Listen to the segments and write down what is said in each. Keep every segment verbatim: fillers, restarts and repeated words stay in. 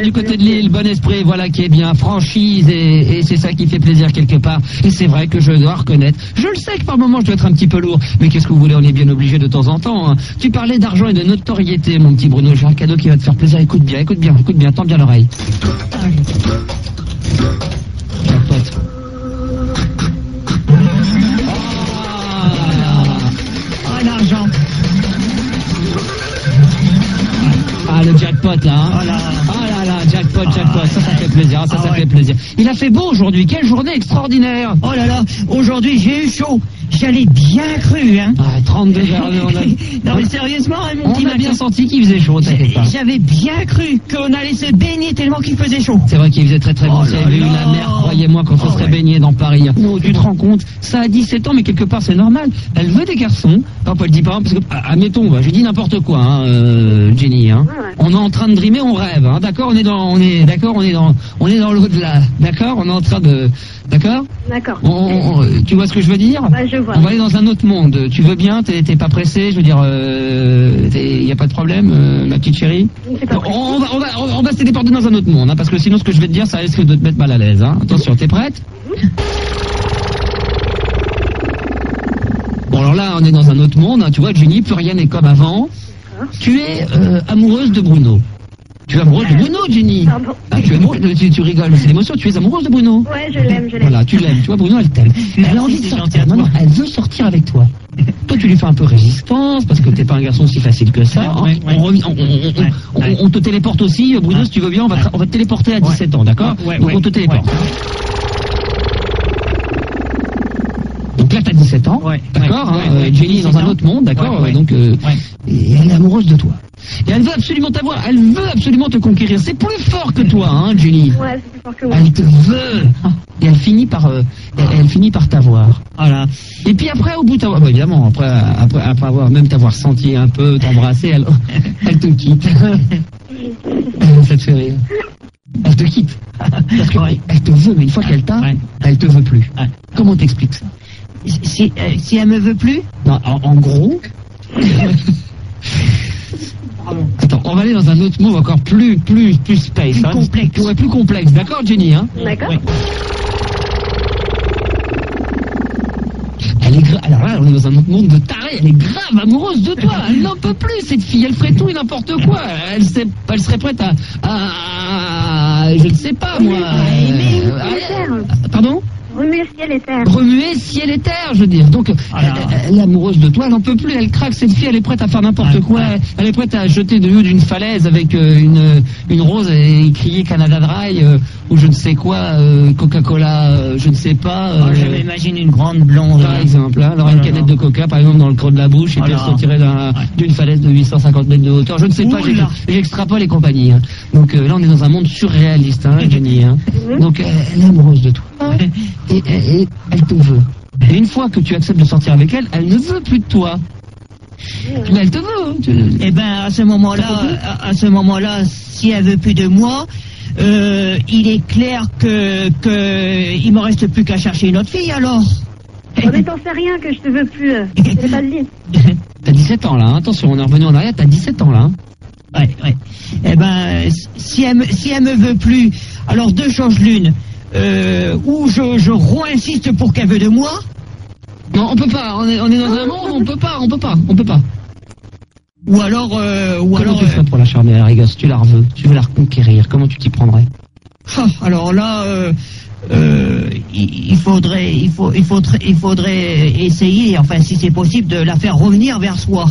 du côté de Lille, bon esprit, voilà qui est bien, franchise, et, et c'est ça qui fait plaisir quelque part. Et c'est vrai que je dois reconnaître, je le sais que par moments je dois être un petit peu lourd, mais qu'est-ce que vous voulez, on est bien obligé de temps en temps. Hein. Tu parlais d'argent et de notoriété, mon petit Bruno, j'ai un cadeau qui va te faire plaisir, écoute bien, écoute bien, écoute bien, tends bien l'oreille. Jackpot. Oh, l'argent. Ah, le jackpot, là. Hein. Oh là. Oh là là, jackpot, jackpot. Ça, ça fait plaisir. Ça, Ah ça ouais. fait plaisir. Il a fait beau aujourd'hui. Quelle journée extraordinaire. Oh là là, aujourd'hui j'ai eu chaud. J'allais bien cru, hein. Ah, trente-deux heures. On a, Non mais sérieusement, hein, mon on petit a bien Max, senti qu'il faisait chaud, t'inquiète pas. j'avais bien cru qu'on allait se baigner tellement qu'il faisait chaud. C'est vrai qu'il faisait très très bon. Oh C'est là vu là. la mer, croyez-moi, quand on Oh serait ouais. baigné dans Paris. Non, tu te rends compte, ça a dix-sept ans, mais quelque part c'est normal. Elle veut des garçons. Non, pas le dit pas, parce que, ah, admettons, bah, je dis n'importe quoi, hein, euh, Jenny. Hein. Ouais, ouais. On est en train de dreamer, on rêve. Hein, d'accord, on est dans, on est, d'accord, on est dans, on est dans l'au-delà. D'accord, on est en train de, d'accord. D'accord. On- on- on- tu vois ce que je veux dire? Ouais, je vois. On va aller dans un autre monde. Tu veux bien? T'es t'es pas pressé? Je veux dire, il n'y a pas de problème, euh, ma petite chérie? C'est pas on, vrai. on va, on, va, on va se téléporter dans un autre monde, hein, parce que sinon ce que je vais te dire, ça risque de te mettre mal à l'aise. Hein. Attention, t'es prête? Bon, alors là, on est dans un autre monde. Hein, tu vois, Jenny, plus rien n'est comme avant. Tu es euh, amoureuse de Bruno. Tu es amoureuse de Bruno, Jenny? Pardon. Ah, tu, es amoureuse de- tu, tu rigoles, c'est l'émotion. Tu es amoureuse de Bruno? Ouais, je l'aime, je l'aime. Voilà, tu l'aimes, tu vois, Bruno, elle t'aime. Elle a envie de c'est gentil sortir. à Non, toi. non, elle veut sortir avec toi. Toi, tu lui fais un peu résistance, parce que t'es pas un garçon si facile que ça. Ouais, ouais, on, remet- on, on- on- ouais, on- ouais. on te téléporte aussi, Bruno, si tu veux bien, on va, te- on va te téléporter à dix-sept ans, d'accord? Ouais, Donc ouais, on te téléporte. ouais. Donc là, t'as dix-sept ans, Ouais, d'accord? ouais, hein, ouais, euh, Jenny est dans dix-sept un ans. autre monde, d'accord? Ouais, ouais. Donc, euh, Ouais. et elle est amoureuse de toi. Et elle veut absolument t'avoir, elle veut absolument te conquérir. C'est plus fort que toi, hein, Jenny? Ouais, c'est plus fort que moi. Elle te veut. Et elle finit par, euh, elle, elle finit par t'avoir. Voilà. Et puis après, au bout de t'avoir, bah, évidemment, après, après, après avoir, même t'avoir senti un peu, t'embrasser, elle, elle te quitte. Ça te fait rire. Elle te quitte. Parce que, Ouais. elle te veut, mais une fois qu'elle t'a, Ouais. elle te veut plus. Ouais. Comment t'expliques ça? Si, euh, si elle me veut plus, Non, en, en gros. Attends, on va aller dans un autre mot encore plus, plus, plus space. Plus hein. complexe. Ouais, plus complexe. D'accord, Jenny, hein? D'accord. Ouais. Elle est gra- Alors là, on est dans un autre monde de taré. Elle est grave amoureuse de toi. Elle n'en peut plus, cette fille. Elle ferait tout et n'importe quoi. Elle, sait- elle serait prête à, à- à- je ne sais pas, moi. aimer, euh, aimer. à- Pardon? Remuer ciel et terre. Remuer ciel et terre, je veux dire. Donc, Alors. elle, elle est amoureuse de toi, elle n'en peut plus, elle craque, cette fille, elle est prête à faire n'importe Ah, quoi. ouais. Elle est prête à jeter de haut d'une falaise avec euh, une, une rose et crier Canada Dry euh, ou je ne sais quoi, euh, Coca-Cola, euh, je ne sais pas. oh, euh, je m'imagine une grande blonde. par exemple, hein, elle aura une Oh là canette là. de coca, par exemple, dans le creux de la bouche, et puis elle Voilà. sortirait d'un- Ouais. d'une falaise de huit cent cinquante mètres de hauteur. Je ne sais pas, Ouh j'ai- là. j'extrapole et compagnie. Hein. Donc euh, là, on est dans un monde surréaliste, hein, Jenny. Hein. Mhm. Donc euh, elle est amoureuse de toi, et, et- et elle te veut. Et une fois que tu acceptes de sortir avec elle, elle ne veut plus de toi. Mais elle te veut. hein, tu- Eh ben, à ce moment-là, à, à ce moment-là, si elle veut plus de moi, euh, il est clair que que il me reste plus qu'à chercher une autre fille alors. Oh, mais t'en sais rien que je te veux plus. euh. Je l'ai pas dit. T'as dix-sept ans là, hein. Attention, on est revenu en arrière, t'as dix-sept ans là. Hein. Ouais, ouais. Eh ben, si elle me, si elle me veut plus, alors deux choses l'une. Euh, ou je, je re-insiste pour qu'elle veut de moi. Non, on peut pas, on est, on est dans un monde, on peut pas, on peut pas, on peut pas. Ou alors, euh, ou Comment alors, tu ferais pour la charmer à la rigueur si tu la veux, tu veux la reconquérir, comment tu t'y prendrais? euh, ah, alors là, euh, euh, il, il faudrait, il faut, il faudrait, il faudrait essayer, enfin, si c'est possible, de la faire revenir vers soi.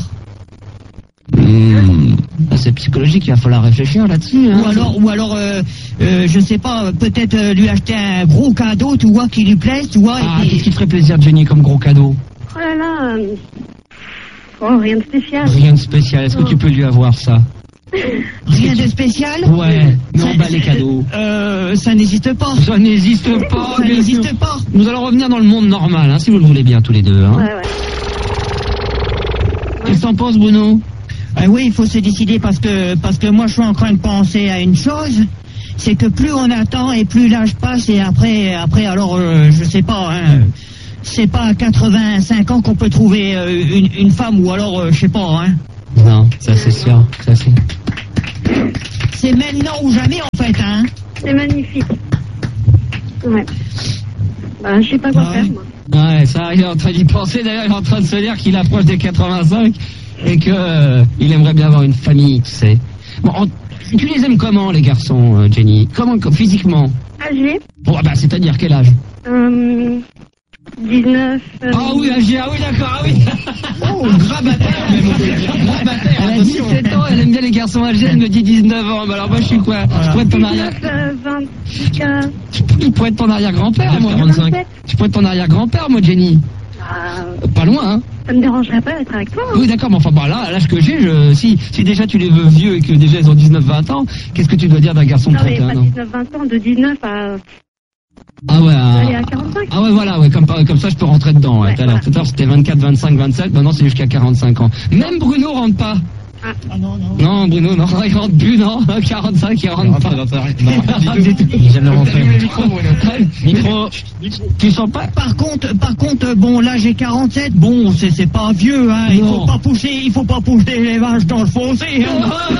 Mmh. Ah, c'est psychologique, il va falloir réfléchir là-dessus. Hein. Ou alors, ou alors, euh, euh, je sais pas, peut-être euh, lui acheter un gros cadeau, tu vois, qui lui plaise, tu vois. Ah, et puis- qu'est-ce qui te ferait plaisir, Jenny, comme gros cadeau? Oh là là. euh, Oh, rien de spécial. Rien de spécial, est-ce que tu peux lui avoir ça? Rien de spécial. Ouais, non, Ça- bah les cadeaux. Euh, ça n'existe pas. Ça n'existe pas, Ça bien n'existe sûr. pas. Nous allons revenir dans le monde normal, hein, si vous le voulez bien, tous les deux. Hein. Ouais, ouais. Qu'est-ce que t'en penses, Bruno? Ah oui, il faut se décider parce que parce que moi je suis en train de penser à une chose, c'est que plus on attend et plus l'âge passe et après après alors euh, je sais pas, hein, c'est pas à quatre-vingt-cinq ans qu'on peut trouver euh, une, une femme ou alors euh, je sais pas, hein. Non, ça c'est sûr, ça c'est... C'est maintenant ou jamais en fait. Ouais. Bah, je sais pas quoi Ah faire, ouais. moi. Ouais, ça, il est en train d'y penser. D'ailleurs, il est en train de se dire qu'il approche des quatre-vingt-cinq et que euh, il aimerait bien avoir une famille, tu sais. Bon, en- tu les aimes comment, les garçons, euh, Jenny? Comment, com- physiquement? Âgé, Bon, ah bah, c'est-à-dire quel âge? euh, dix-neuf. euh, Ah oui, âgé, ah oui, d'accord, ah oui. Oh, grabataire, même, on peut dire. Grabataire, Elle a attention. dix-sept ans, elle aime bien les garçons âgés, elle me dit dix-neuf ans. Bah alors moi, je suis quoi? Je pourrais être ton arrière... dix-neuf, euh, vingt jusqu'à Je pourrais être ton arrière-grand-père, moi. quarante-cinq. Je pourrais être ton arrière-grand-père, moi, Jenny. Ah, Euh, Pas loin, hein. ça me dérangerait pas d'être avec toi. hein. Oui, d'accord, mais enfin, bah, là, à l'âge que j'ai, je, si, si déjà tu les veux vieux et que déjà ils ont dix-neuf vingt ans, qu'est-ce que tu dois dire d'un garçon de Non, mais trente et pas un ans? dix-neuf vingt ans, de dix-neuf à Ah ouais, aller ah, à quarante-cinq. ah ouais, voilà, ouais, comme, comme ça je peux rentrer dedans. Ouais, Ouais, tout à l'heure, voilà. tout à l'heure, c'était vingt-quatre, vingt-cinq, vingt-sept, maintenant c'est jusqu'à quarante-cinq ans. Même Bruno rentre pas. Ah non, non. Non, Bruno, non, il rentre plus, non, quarante-cinq, il rentre pas. Non, du tout. Il est jamais rentré. Micro, tu sens pas? Par contre, par contre, bon, là j'ai quarante-sept, bon, c'est c'est pas vieux, hein. Il Non. faut pas pousser, il faut pas pousser les vaches dans le fossé. Hein.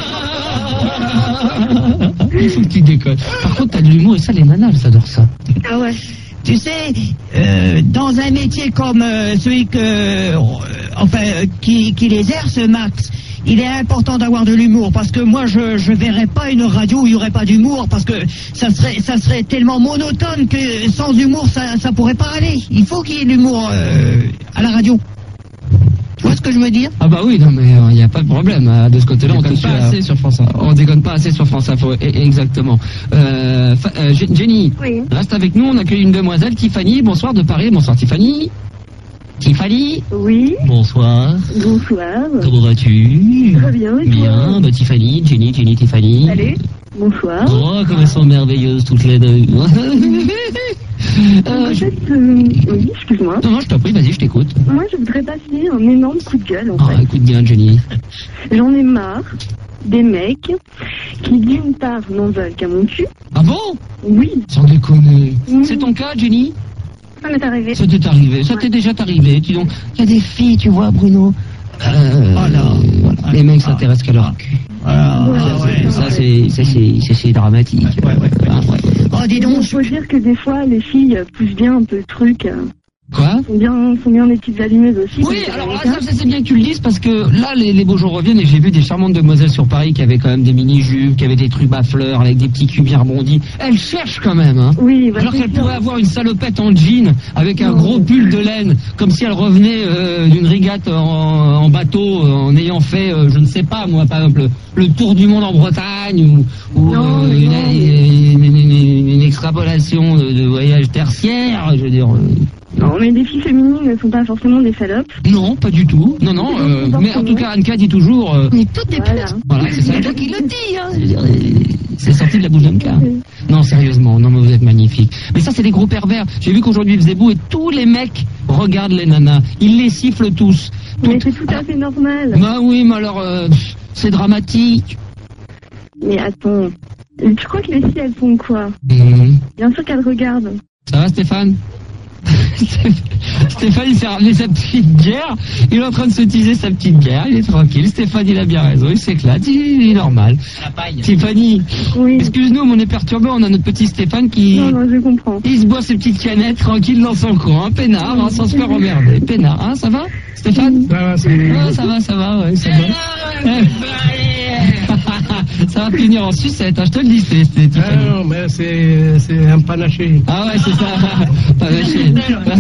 Il faut que tu déconnes. Par contre, t'as de l'humour et ça, les nanas, elles adorent ça. Ah ouais. Tu sais, euh, dans un métier comme euh, celui que, euh, enfin, euh, qui, qui les exerce, Max, il est important d'avoir de l'humour parce que moi, je je verrais pas une radio où il y aurait pas d'humour parce que ça serait ça serait tellement monotone que sans humour, ça ça pourrait pas aller. Il faut qu'il y ait de l'humour euh, à la radio. Tu vois ce que je veux dire? Ah bah oui, non mais il n'y a pas de problème. hein, De ce côté-là, on te suit. pas à- assez sur France Info. On déconne pas assez sur France Info, e- exactement. Euh, fa- euh, Je- Jenny, Oui. reste avec nous, on accueille une demoiselle, Tiffany. Bonsoir de Paris, bonsoir Tiffany. Tiffany, Oui. bonsoir. Bonsoir. Comment vas-tu? Très bien, et toi? Bien, bah Tiffany, Jenny, Jenny, Tiffany. Salut. Bonsoir. Oh, comme elles sont merveilleuses toutes les deux. En Euh, je- fait, euh, oui, excuse-moi. Non, non, je t'en prie, vas-y, je t'écoute. Moi, je voudrais passer un énorme coup de gueule, en Ah, fait. écoute bien, Jenny. J'en ai marre des mecs qui, d'une part, n'en veulent qu'à mon cul. Ah bon? Oui, Sans déconner. Oui. C'est ton cas, Jenny? ça m'est arrivé. Ça t'est arrivé, ça t'est déjà arrivé. Tu donc, il y a des filles, tu vois, Bruno. Euh, Oh là. voilà, les mecs s'intéressent qu'à leur cul. Voilà. Ouais, Ah ouais. Ça, c'est, ça, c'est, ça, c'est dramatique. Ouais, ouais, ouais. Ah, ouais, ouais. Oh, dis donc. Il faut dire que des fois, les filles poussent bien un peu le truc. euh, Quoi? Sont bien, sont bien des petites allumeuses aussi. Oui, comme c'est alors là, américain. ça, ça, c'est bien que tu le dises parce que là, les, les beaux jours reviennent et j'ai vu des charmantes demoiselles sur Paris qui avaient quand même des mini-jupes, qui avaient des trucs à fleurs avec des petits culs bien rebondis. Elles cherchent quand même, hein. Oui, bah, Alors c'est qu'elle sûr. pourrait avoir une salopette en jean avec un Non. gros pull de laine, comme si elle revenait euh, d'une régate en, en bateau, euh, en ayant fait, euh, je ne sais pas moi, par exemple, le, le tour du monde en Bretagne ou, ou, Non, euh, mais une, non, une- une- une- une extrapolation de, de voyage tertiaire, je veux dire. euh, Non, mais les filles féminines ne sont pas forcément des salopes. non, pas du tout. Non, non. euh, mais en tout cas, Anka dit toujours. euh, On est toutes des Voilà. putes. voilà, c'est ça qui le dit. Hein, je veux dire, euh, c'est sorti de la bouche d'Anka. Non, sérieusement, non, mais vous êtes magnifiques. Mais ça, c'est des gros pervers. J'ai vu qu'aujourd'hui, il faisait beau et tous les mecs regardent les nanas. Ils les sifflent tous. Mais Toutes. c'est tout à fait normal. Bah oui, mais alors, euh, c'est dramatique. Mais attends, tu crois que les filles, elles font quoi? Mmh. Bien sûr qu'elles regardent. Ça va, Stéphane? Stéphane, il s'est ramené sa petite bière. Il est en train de se teaser sa petite bière. Il est tranquille. Stéphane, il a bien raison. Il s'éclate. Il est normal. La paille. Tiffany, Oui. excuse-nous, mais on est perturbé. On a notre petit Stéphane qui... Non, non, je comprends. Il se boit ses petites canettes tranquille dans son coin, peinard, hein, sans se faire emmerder. Peinard, hein, ça va, Stéphane? Ça va, c'est... Ouais, ça va, ça va, ouais, ça va. Ouais. Ça va finir en sucette, hein, je te le dis, c'est c'est- Ah Tiffany. non, mais c'est, c'est un panaché. Ah ouais, c'est ça. Pas lâché.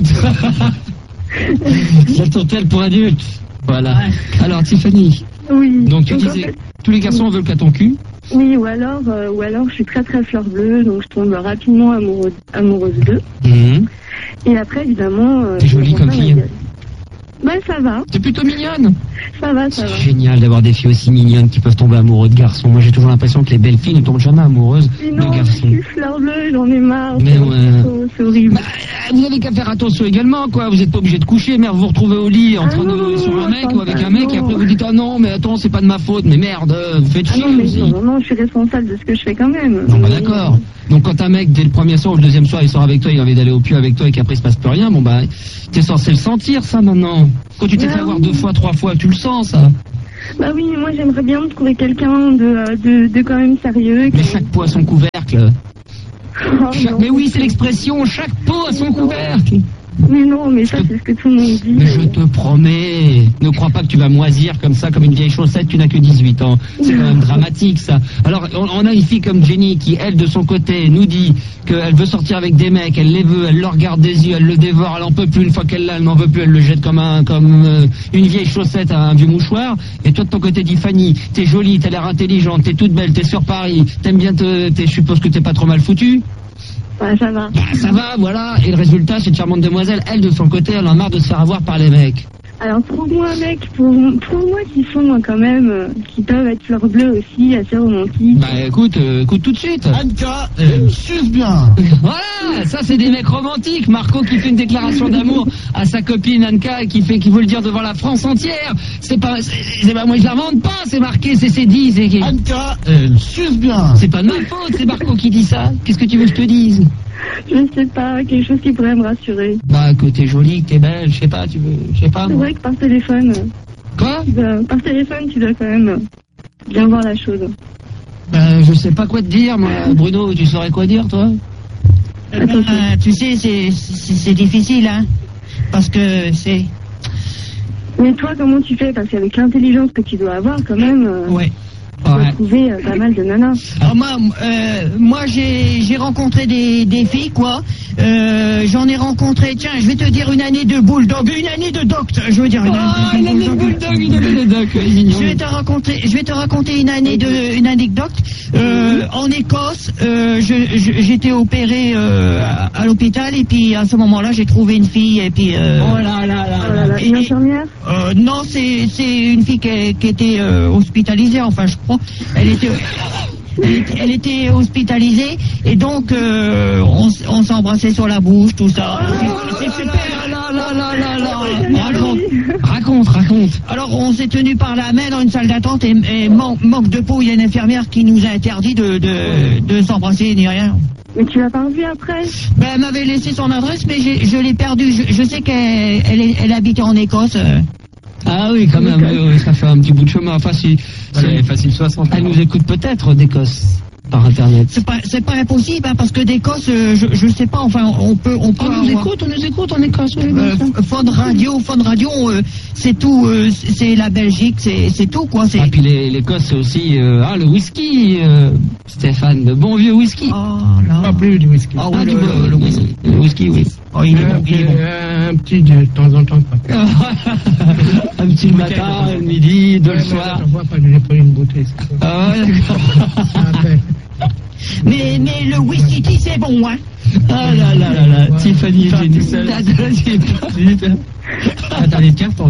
La tourtelle pour adultes. Voilà. Alors, Tiffany, Oui. donc tu en disais, fait, tous les garçons veulent qu'à ton cul. oui, ou alors, euh, ou alors, je suis très très fleur bleue, donc je tombe rapidement amoureuse, amoureuse d'eux. Mmh. Et après, évidemment. Euh, T'es jolie je comme comprends fille. la gueule. Bah, ça va, T'es plutôt mignonne. ça va, ça va. C'est génial d'avoir des filles aussi mignonnes qui peuvent tomber amoureuses de garçons. Moi, j'ai toujours l'impression que les belles filles ne tombent jamais amoureuses Mais de non, je garçons. suis fleur bleue, j'en ai marre. Mais c'est ouais. trop- C'est horrible. Bah, vous avez qu'à faire attention également, quoi. Vous n'êtes pas obligé de coucher, mais vous vous retrouvez au lit en Ah train de non, sur un non, mec non, ou avec ça, un mec, et non. après vous dites ah non, mais attends, c'est pas de ma faute, mais merde, vous faites Ah chier non, mais aussi. non, non, je suis responsable de ce que je fais quand même. Non, bah Mais- d'accord. Donc quand un mec dès le premier soir ou le deuxième soir il sort avec toi, il a envie d'aller au pieu avec toi et qu'après il se passe plus rien, bon bah t'es censé le sentir ça maintenant. Quand tu t'es Ah fait avoir oui. deux fois, trois fois, tu le sens ça. Bah oui, mais moi j'aimerais bien me trouver quelqu'un de, euh, de, de quand même sérieux. Mais qui- chaque poids son couvercle. Oh, Chaque- non. Mais oui, c'est l'expression, chaque pot a son couvercle. Mais non, mais ça, c'est ce que tout le monde dit. Mais je te promets, ne crois pas que tu vas moisir comme ça, comme une vieille chaussette, tu n'as que dix-huit ans. C'est quand même dramatique, ça. Alors, on, on a une fille comme Jenny qui, elle, de son côté, nous dit qu'elle veut sortir avec des mecs, elle les veut, elle le regarde des yeux, elle le dévore, elle en peut plus, une fois qu'elle l'a, elle n'en veut plus, elle le jette comme un, comme euh, une vieille chaussette à un vieux mouchoir. Et toi, de ton côté, dis Fanny, t'es jolie, t'as l'air intelligente, t'es toute belle, t'es sur Paris, t'aimes bien te, t'es, je suppose que t'es pas trop mal foutu. Ouais, ça va. Bah, ça va, voilà. Et le résultat, cette charmante demoiselle, elle, de son côté, elle en a marre de se faire avoir par les mecs. Alors, trouve-moi un mec, pour, pour moi, qui sont quand même, euh, qui peuvent être fleurs bleues aussi, assez romantiques. Bah écoute, euh, écoute tout de suite. Anka, euh, suce bien. Voilà, ça c'est des mecs romantiques. Marco qui fait une déclaration d'amour à sa copine Anka et qui fait, qui veut le dire devant la France entière. C'est pas, c'est, c'est pas moi je l'invente pas, c'est marqué, c'est c'est dit, c'est, Anka, euh, suce bien. c'est pas de ma faute, c'est Marco qui dit ça. Qu'est-ce que tu veux que je te dise? Je sais pas, quelque chose qui pourrait me rassurer. Bah que t'es jolie, que t'es belle, je sais pas, tu veux, je sais pas. C'est moi. vrai que par téléphone, euh, Quoi? tu dois- par téléphone, tu dois quand même euh, bien voir la chose. Bah je sais pas quoi te dire, moi. Bruno, tu saurais quoi dire, toi? Euh, tu sais, c'est, c'est, c'est difficile, hein. Parce que c'est... Mais toi, comment tu fais? Parce qu'avec l'intelligence que tu dois avoir, quand même, euh, Ouais. tu dois Ouais. trouver euh, pas mal de nanas. Alors moi, euh, moi j'ai, j'ai rencontré des, des filles, quoi. Euh, j'en ai rencontré, tiens, je vais te dire une année de bulldog, une année de docte, je veux dire une Ah, année une année de bulldog, une année de doc, ouais, mignon. Je vais te raconter, je vais te raconter une année de, une anecdote. Euh, en Écosse, euh, je, je- j'étais opéré euh, à, à l'hôpital et puis à ce moment-là, j'ai trouvé une fille et puis. Euh, Oh là là là Oh là là, Et- une infirmière? euh, non, c'est, c'est une fille qui, qui était euh, hospitalisée. Enfin, je crois. Elle était. Elle était, elle était hospitalisée et donc euh, on, s- on s'embrassait sur la bouche, tout ça. C'est super. là là là là là. Raconte, raconte, raconte. Alors on s'est tenu par la main dans une salle d'attente et, et man- manque de peau, il y a une infirmière qui nous a interdit de, de, de s'embrasser ni rien. Mais tu l'as pas revue après? Ben, elle m'avait laissé son adresse mais j'ai- je l'ai perdue. Je, je sais qu'elle elle, est- elle habitait en Écosse. euh. Ah oui, quand même, oui, oui, ça fait un petit bout de chemin. Enfin, si, c'est facile soixante. Elle nous écoute peut-être d'Écosse par internet. C'est pas c'est pas impossible hein, parce que d'Écosse, euh, je, je sais pas. Enfin, on peut on peut On nous avoir- écoute, on nous écoute en Écosse. Oui, bien Euh, sûr. f- Fond radio, Fond radio, euh, c'est tout. euh, c'est c'est la Belgique, c'est c'est tout quoi. C'est. Ah, puis les- l'Écosse, c'est aussi euh, ah, le whisky, euh, Stéphane, le bon vieux whisky. Oh là. Pas plus du whisky. Ah Ah, oui, du le, bon- le whisky. le whisky, oui. Oh, il est un, bon, il est bon. petit- un petit de temps en temps. Pas. Un petit le matin, le midi, deux le soir. Je vois pas que j'ai pris une bouteille. c'est tout. Ah ouais, d'accord. Après, Mais, mais le whisky, c'est bon, hein. Ah là là là là, Ouais. Tiffany, Faire j'ai tout dit seul. T'as de Ah, t'as des cartes en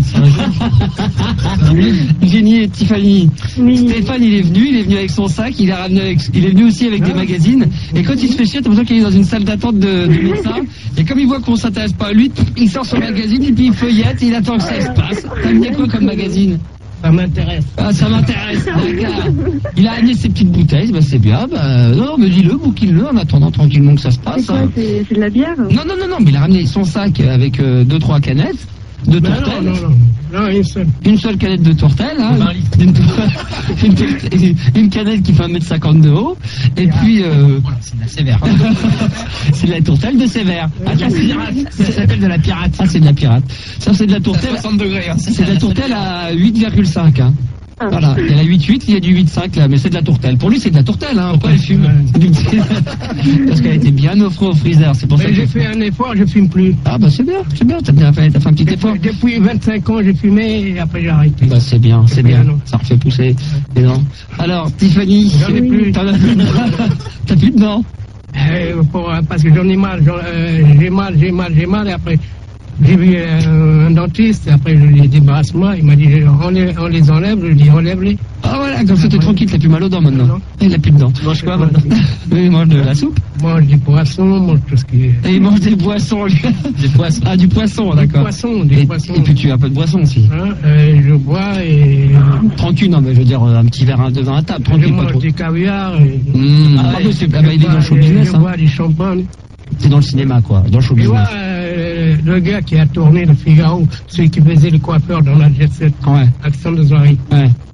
Jenny et Tiffany. Oui. Stéphane, il est venu, il est venu avec son sac, il, a ramené avec- il est venu aussi avec des magazines. Et quand il se fait chier, t'as l'impression qu'il est dans une salle d'attente de, de médecin. Et comme il voit qu'on s'intéresse pas à lui, il sort son magazine et puis il feuillette et il attend que ça se passe. T'as amené quoi comme magazine? ça m'intéresse. Ah, ça m'intéresse, d'accord. Il a amené ses petites bouteilles, bah c'est bien, bah non, non, mais dis-le, bouquine-le en attendant tranquillement que ça se C'est passe. quoi? hein. C'est c'est de la bière? Non, non, non, non, mais il a ramené son sac avec euh, deux, trois canettes de Non, non, tourtelle. non, non, non, une seule. Une seule canette de tourtelle, hein, vingt litres. une, une, tourtelle- une canette qui fait un mètre cinquante de haut, et puis euh, Voilà, c'est de la sévère. c'est de la tourtelle de sévère. Ah, tiens, c'est- Ça s'appelle de la pirate. ah, c'est de la pirate. Ça, c'est de la tourtelle. soixante degrés. Hein. C'est de la tourtelle à huit virgule cinq. Hein. Ah. Voilà, il y a la huit virgule huit, il y a du huit virgule cinq là, mais c'est de la tourtelle. Pour lui, c'est de la tourtelle, hein. Pourquoi il fume? Parce qu'elle était bien au froid au freezer, c'est pour ça Mais que j'ai fait un effort, je fume plus. Ah bah c'est bien, c'est bien, t'as bien fait, t'as fait un petit effort. Depuis vingt-cinq ans, j'ai fumé et après j'ai arrêté. Bah c'est bien, c'est C'est bien, bien, non. ça refait pousser les dents. Alors Tiffany, J'en ai plus. t'en as plus de- t'as plus de dents? Euh, pour- parce que j'en ai mal, j'en- euh, j'ai mal, j'ai mal, j'ai mal, et après j'ai vu euh, un dentiste, et après je lui ai débarrasse moi, il m'a dit on les, on les enlève, je lui ai dit enlève-les. Ah voilà, comme ça t'es tranquille, t'as plus mal aux dents maintenant. Non. Il a plus de dents. Tu manges quoi maintenant? Oui, il mange de la soupe. Mange des poissons, mange tout ce qui est. Et il mange des boissons, lui. Des poissons. Ah, du poisson, Des d'accord. poissons, des Et, poissons. et puis tu as un peu de boisson aussi. Hein, euh, je bois et Tranquille, non mais je veux dire un petit verre de vin à table, je tranquille, pas mange trop. du caviar. Et, Mmh. Ah, ouais. bah, c'est- ah bah, je il est dans bois- le show je- business, Je hein. bois du champagne. C'est dans le cinéma, quoi, dans le show Tu vois, business. euh, le gars qui a tourné le Figaro, celui qui faisait les coiffeurs dans la jet set, Ouais, Alexandre Zouari, ouais.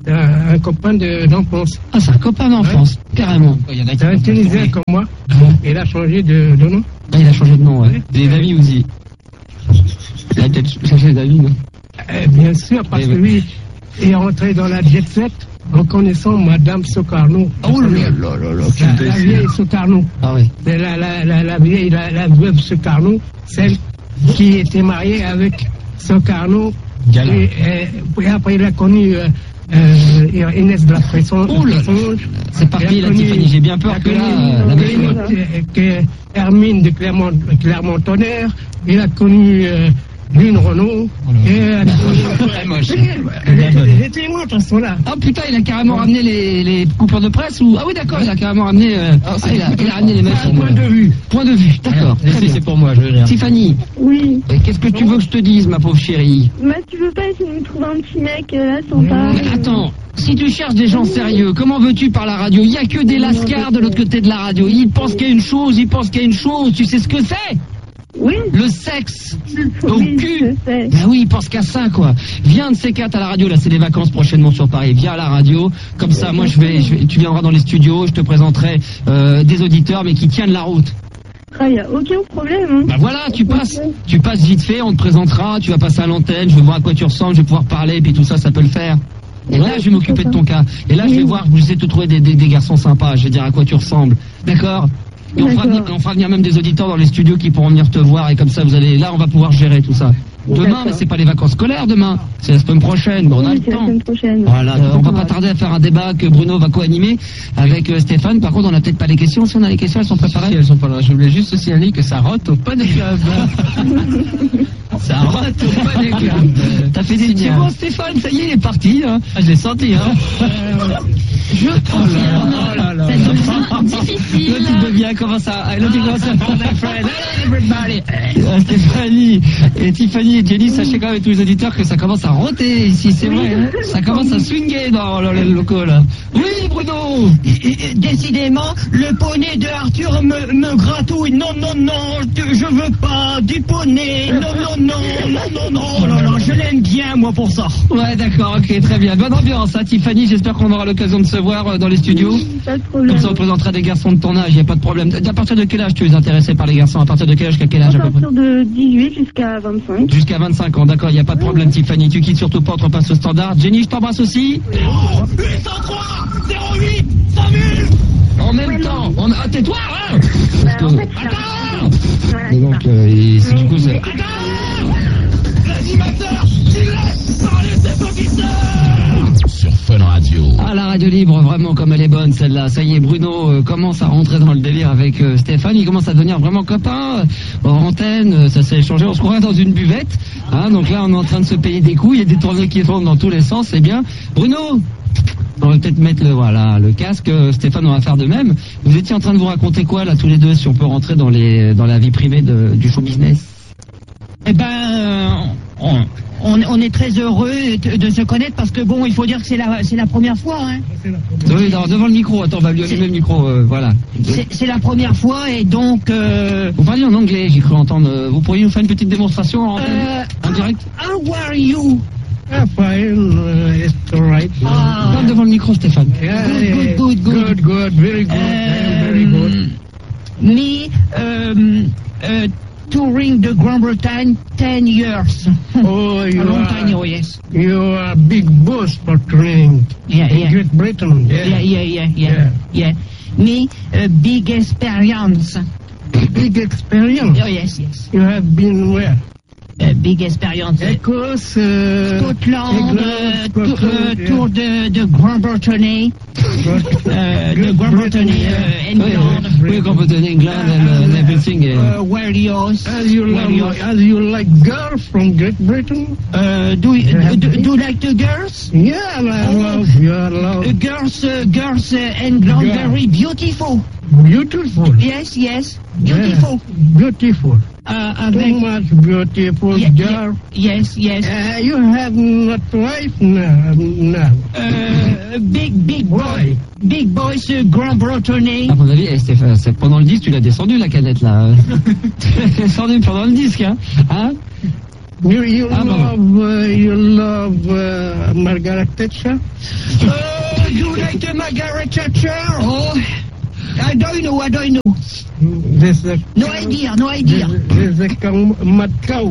C'est un, un copain de, d'enfance. Ah, c'est un copain d'enfance, carrément. Il y en a qui C'est un peuvent pas Tunisien changer. comme moi. Il a changé de, de nom. Ah, il a changé de nom, ouais. Des amis aussi. Il a peut-être changé d'avis, non? Eh, bien sûr, parce Eh que ben. lui est rentré dans la jet set en connaissant Madame Socarno. Oh là là là là, quel La, la dossier. vieille Socarno. Ah ouais. C'est la, la, la, la vieille, la, la veuve Socarno, celle qui était mariée avec Socarno. Gala. Et, et, et après, il a connu euh, euh, Inès de la Fresson. Oh là là. C'est parti, Il a là, connu- Tiffany, j'ai bien peur il a que là, connu, euh, la euh, belle- que, que Hermine de Clermont, Clermont-Tonnerre. Il a connu euh, Lune Renault. Et, euh, Très moche. J'étais moi à ce moment-là. Ah putain, il a carrément ramené les, les coupures de presse ou... Ah oui, d'accord, il a carrément ramené... euh, ah, il, a, il a ramené les mecs. Un point de vue. Point de vue, d'accord. très Si bien. c'est pour moi, je vais rire. Tiffany, Oui. euh, qu'est-ce que tu veux que je te dise, ma pauvre chérie? Bah, tu veux pas essayer de me trouver un petit mec, euh, là, sympa? Mais attends, si tu cherches des gens sérieux, comment veux-tu par la radio? Il n'y a que des lascars de l'autre côté de la radio. Ils pensent qu'il y a une chose, ils pensent qu'il y a une chose. Tu sais ce que c'est? Oui. Le sexe. Au Oui, cul. je sais. Ben oui, ils pensent qu'à ça, quoi. Viens de ces quatre à la radio, là, c'est les vacances prochainement sur Paris. Viens à la radio, comme ça, moi, je vais, je vais- tu viendras dans les studios, je te présenterai euh, des auditeurs, mais qui tiennent la route. Ah, y a aucun problème, hein. Ben voilà, tu passes, tu passes vite fait, on te présentera, tu vas passer à l'antenne, je vais voir à quoi tu ressembles, je vais pouvoir parler, puis tout ça, ça peut le faire. Et là, je vais m'occuper de ton cas. Et là, je vais voir, je vais essayer de te trouver des, des, des garçons sympas, je vais dire à quoi tu ressembles. D'accord? Et on fera, venir, on fera venir même des auditeurs dans les studios qui pourront venir te voir, et comme ça, vous allez, là, on va pouvoir gérer tout ça. Demain, D'accord. mais c'est pas les vacances scolaires demain, c'est la semaine prochaine, bon, on a Oui, le c'est la temps. semaine prochaine. Voilà, euh, on va pas tarder à faire un débat que Bruno va co-animer avec euh, Stéphane. Par contre, on n'a peut-être pas les questions. Si on a les questions, elles sont Si préparées. elles sont pas là, je voulais juste signaler que ça rote au Poney Club. Ça rote au Poney Club. T'as fait des petits Signal. mots, Stéphane, ça y est, il est parti. Hein. Ah, je l'ai senti, hein. Je confirme. Oh là là. Ça devient difficile. Là, tu deviens, comment ça ah, Là, tu commences à prendre un friend. Everybody. Euh, Stéphanie et Tiffany et Jenny, sachez quand même, tous les auditeurs, que ça commence à roter ici, c'est vrai. Hein. Ça commence à swinguer dans le, le local, là. Oui, Bruno. Décidément, le poney de Arthur me, me gratouille. Non, non, non, je je veux pas du poney. Non, non, non, non, non, non. Oh là là, je l'aime bien, moi, pour ça. Ouais, d'accord, ok, très bien. Bonne ambiance, hein, Tiffany. J'espère qu'on aura l'occasion de se voir euh, dans les studios. Pas de Comme problème. ça, on présentera des garçons de ton âge, il n'y a pas de problème. À partir de quel âge tu es intéressé par les garçons? À partir de quel âge, qu'à quel âge à À peu près? partir de dix-huit jusqu'à vingt-cinq. Jusqu'à vingt-cinq ans, d'accord, il n'y a pas de problème, Tiffany. Tu quittes surtout pas, on te repasse au standard. Jenny, je t'embrasse aussi. huit cent trois zéro huit cent mille. En même temps, on... ah, tais-toi, hein. Bah, Parce en que- fait, ça- Attends. voilà, Et c'est donc, ça. euh, et c'est- du coup, c'est... L'animateur, il laisse parler ses auditeurs. Sur Fun Radio. Ah, la radio libre, vraiment, comme elle est bonne, celle-là. Ça y est, Bruno euh, commence à rentrer dans le délire avec euh, Stéphane. Il commence à devenir vraiment copain. Euh, en antenne, euh, ça s'est échangé. On se croirait dans une buvette. Hein, donc là, on est en train de se payer des coups. Il y a des tournées qui tournent dans tous les sens. C'est bien. Bruno, on va peut-être mettre le, voilà, le casque. Euh, Stéphane, on va faire de même. Vous étiez en train de vous raconter quoi, là, tous les deux, si on peut rentrer dans, les, dans la vie privée de, du show business? Eh ben, euh, on, on, on est très heureux de, de se connaître parce que bon, il faut dire que c'est la, c'est la première fois, hein. Oui, alors, devant le micro. Attends, on va lui allumer le micro. Euh, voilà. C'est, c'est la première fois et donc, euh, Vous parliez en anglais, j'ai cru entendre. Euh, Vous pourriez nous faire une petite démonstration en, euh, en direct? how are you? Ah, fine, uh, it's all right. Ah, Parle devant le micro, Stéphane. Yeah, Good, good, good, good, good, very good, very good. um, me, um, uh, touring the Grand Bretagne ten years. Oh, A you long time, oh are, yes. you are a big boss for training Yeah, in yeah. Great Britain. Yeah, yeah, yeah, yeah, yeah. Me, a big experience. Big experience. Oh yes, yes. You have been where? A big experience. Écosse, uh, Scotland, uh, England, to- uh, Scotland, tour de, de Grand Bretagne, yeah. uh, de Grand Bretagne, uh, Oui, England, oui, oui, qu'on peut donner England and, and everything. eh. uh, Wales, As you Wales. like, as you like girls from Great Britain? Uh, do, you- do, do you like the girls? Yeah, I love, you are love. Uh, girls, uh, girls, uh, England, Yeah. very beautiful. Beautiful. Yes, yes, beautiful. Yeah, beautiful. Uh, Too avec, much beautiful yeah, girl. yeah, yes, yes. Uh, you have not wife now. now. Uh, big, big boy, Why? big boys, uh, Grand Bretagne. À mon avis, eh, Stéphane, c'est pendant le disque, tu l'as descendu la canette là. Tu l'as descendu pendant le disque, hein, hein? You, you Ah, love, uh, you love uh, Margaret Thatcher? Uh, you like the Margaret Thatcher? Oh, I don't know, I don't know. There's a No idea, no idea. There's, there's a cow, mad cow.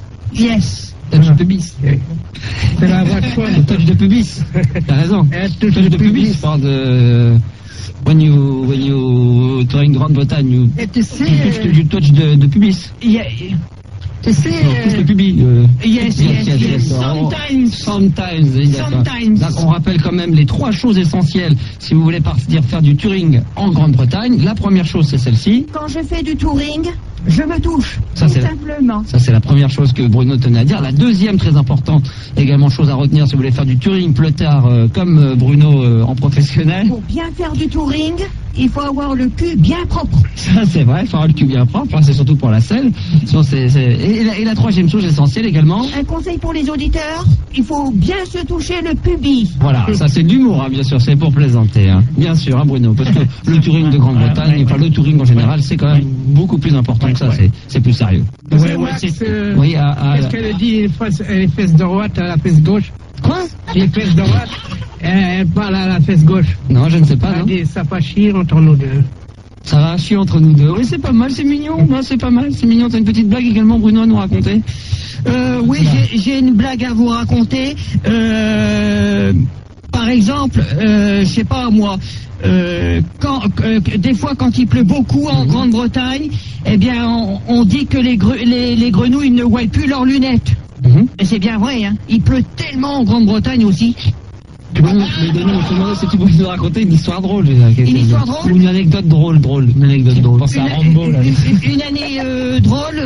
Yes. Touch de pubis. C'est la voix de femme. Touch de pubis. T'as raison. Eh, Touch de pubis. Parle de. When you, when you, toi, en Grande-Bretagne, you, Et tu sais, you touch, you touch de, de pubis. Yeah. tu sais, Touch de euh, pubis. euh. Yes, yes, yes. Oh, Sometimes. Sometimes, oui, d'accord. Sometimes. Donc, on rappelle quand même les trois choses essentielles si vous voulez partir faire du touring en Grande-Bretagne. La première chose, c'est celle-ci. Quand je fais du touring, je me touche. Ça, tout c'est- simplement. Ça, c'est la première chose que Bruno tenait à dire. La deuxième, très importante, également chose à retenir si vous voulez faire du touring plus tard, euh, comme euh, Bruno euh, en professionnel. Pour bien faire du touring, il faut avoir le cul bien propre. Ça, c'est vrai, il faut avoir le cul bien propre, hein, c'est surtout pour la selle. Sinon, c'est- c'est- Et, la, et la troisième chose essentielle également, Un conseil pour les auditeurs, il faut bien se toucher le pubis. voilà, ça c'est d'humour, hein, bien sûr, c'est pour plaisanter, hein. Bien sûr, hein, Bruno, parce que le touring de Grande-Bretagne, enfin le touring en général, c'est quand même beaucoup plus important que ça, c'est- c'est plus sérieux. tu sais, Ouais, ouais, Max, c'est- euh, oui, à- à- qu'est-ce qu'elle dit, les fesses, les fesses droites à la fesse gauche? Quoi Les fesses droites, elle, elle parle à la fesse gauche. Non, je ne sais pas, Elle non. dit, ça va chier entre nous deux. Ça va chier entre nous deux. Oui, c'est pas mal, c'est mignon. Ouais, c'est pas mal, c'est mignon. T'as une petite blague également, Bruno, à nous raconter? Euh, oui, j'ai- j'ai une blague à vous raconter. Euh, par exemple, euh, je sais pas moi, euh, quand, euh, des fois quand il pleut beaucoup en Grande-Bretagne, eh bien on, on dit que les, gre- les, les grenouilles ne voient plus leurs lunettes. Mhm. Et c'est bien vrai, hein. Il pleut tellement en Grande-Bretagne aussi. Tu peux nous, mais Denis, on te demandait si tu pouvais nous raconter une histoire drôle. je veux dire, quelque Une chose. histoire drôle Ou une anecdote drôle, drôle. Une anecdote drôle. Pense à Rambo, là. une, une- une année euh, drôle.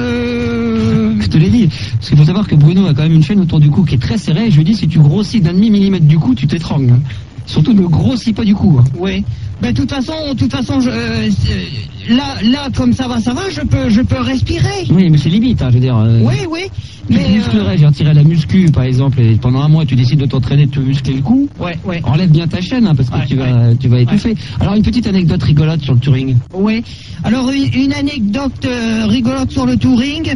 euh, Je te l'ai dit. Parce qu'il faut savoir que Bruno a quand même une chaîne autour du cou qui est très serrée. Et je lui dis, si tu grossis d'un demi-millimètre du cou, tu t'étrangles. hein. Surtout ne grossis pas du cou. hein. Oui. Ben, de toute façon, de toute façon, je, euh, c'est- là, là, comme ça va, ça va, je peux, je peux respirer. Oui, mais c'est limite, hein, je veux dire. euh, Oui, oui. Tu Mais te musclerais, je veux dire, tirer la muscu, par exemple, et pendant un mois, tu décides de t'entraîner, de te muscler le cou. euh, ouais, ouais, Enlève bien ta chaîne, hein, parce que Ouais, tu vas, tu vas étouffer. Alors, une petite anecdote rigolote sur le touring. ouais. Alors une, une anecdote euh, rigolote sur le touring.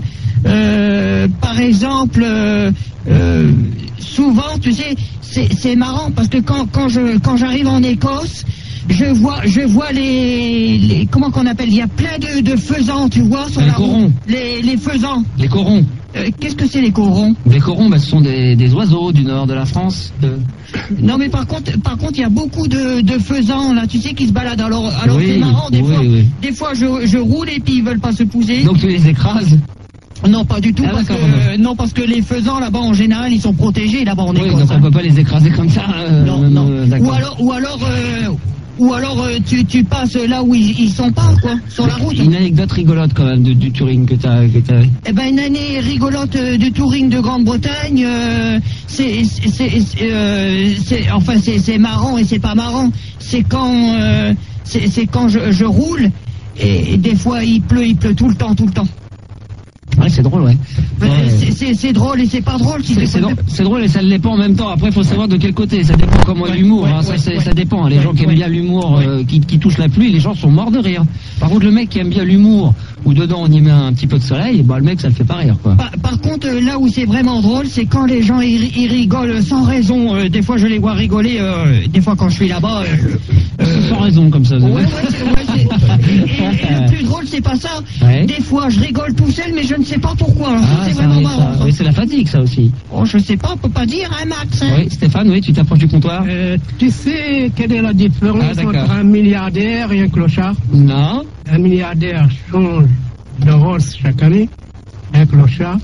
Euh, par exemple, euh, euh, souvent, tu sais, c'est c'est marrant parce que quand quand je quand j'arrive en Écosse, je vois je vois les, les comment qu'on appelle, il y a plein de, de faisans, tu vois, sur Les la route. corons. Les les faisans. Les corons. Euh, Qu'est-ce que c'est les corons? Les corons, bah, ce sont des, des oiseaux du nord de la France. Euh, Non, mais par contre, par contre, il y a beaucoup de, de faisans là, tu sais, qui se baladent. Alors, alors Oui, c'est marrant des oui, fois. oui. Des fois, je, je roule et puis ils veulent pas se pousser. Donc, tu les écrases. Non, pas du tout. Ah, parce que, d'accord, euh, non, parce que les faisans là-bas en général, ils sont protégés là-bas en Oui, Écosse. donc on hein. peut pas les écraser comme ça. euh, Non, euh, non. euh, d'accord. Ou alors, ou alors, euh, ou alors, euh, tu, tu passes là où ils, ils sont pas, quoi, sur la route. Une anecdote rigolote quand même de- du touring que t'as. que t'as- Eh ben, une année rigolote euh, du touring de Grande-Bretagne, euh, c'est, c'est, c'est, euh, c'est- enfin, c'est, c'est marrant et c'est pas marrant. C'est quand, euh, c'est, c'est quand je, je roule et, et des fois il pleut, il pleut tout le temps, tout le temps. Ouais, c'est drôle, ouais. Euh, Ouais. c'est, c'est, c'est drôle et c'est pas drôle. Si C'est des c'est fois- drôle, c'est drôle et ça ne l'est pas en même temps. Après, il faut savoir de quel côté. Ça dépend comment est Ouais, l'humour. ouais, hein. Ça, ouais, c'est- ouais. ça dépend. Les Ouais, gens qui aiment ouais. bien l'humour, euh, qui, qui touchent la pluie, les gens sont morts de rire. Par contre, le mec qui aime bien l'humour, où dedans on y met un petit peu de soleil, bah le mec, ça le fait pas rire, quoi. Par, par contre, euh, là où c'est vraiment drôle, c'est quand les gens ils, ils rigolent sans raison. Euh, des fois, je les vois rigoler. euh, des fois, quand je suis là-bas. euh, euh, Sans raison, comme ça. Ouais, ouais, c'est- ouais, c'est- et, et- et le plus drôle, c'est pas ça. Ouais. Des fois, je rigole tout seul, mais je ne sais pas pourquoi. Ah, c'est ça vraiment arrive, marrant. ça. ça. Oui, c'est la fatigue, ça aussi. Oh, je sais pas, on peut pas dire, hein, Max. hein. Oui, Stéphane, oui, tu t'approches du comptoir. Euh, tu sais quelle est la différence Ah, d'accord. entre un milliardaire et un clochard? Non. Un milliardaire change de Rolls chaque année, un clochard